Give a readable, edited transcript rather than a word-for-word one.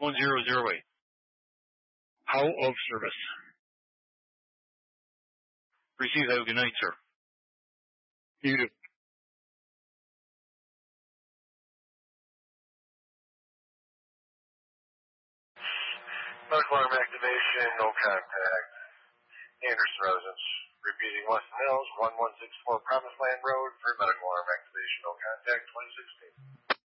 1008. How of service? Receive. Have a good night, sir. You too. Medical alarm activation, no contact. Anderson residence. Repeating Weston Hills, 1164 Promised Land Road for medical alarm activation, no contact, 2016.